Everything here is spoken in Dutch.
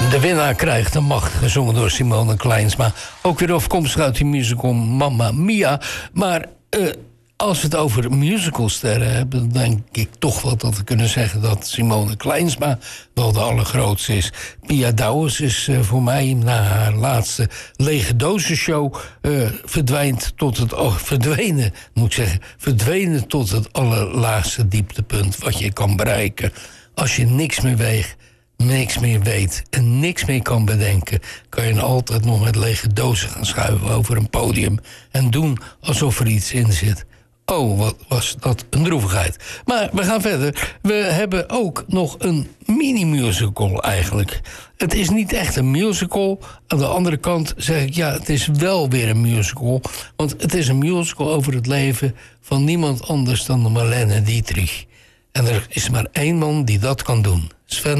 De winnaar krijgt de macht, gezongen door Simone Kleinsma. Ook weer afkomstig uit die musical Mamma Mia. Maar als we het over musicalsterren hebben, dan denk ik toch wel dat we kunnen zeggen dat Simone Kleinsma wel de allergrootste is. Pia Douwes is voor mij na haar laatste lege dozenshow verdwenen tot het allerlaagste dieptepunt wat je kan bereiken. Als je niks meer weegt, niks meer weet en niks meer kan bedenken, kan je altijd nog met lege dozen gaan schuiven over een podium en doen alsof er iets in zit. Oh, wat was dat een droevigheid. Maar we gaan verder. We hebben ook nog een mini-musical eigenlijk. Het is niet echt een musical. Aan de andere kant zeg ik, ja, het is wel weer een musical. Want het is een musical over het leven van niemand anders dan de Marlene Dietrich. En er is maar één man die dat kan doen. Sven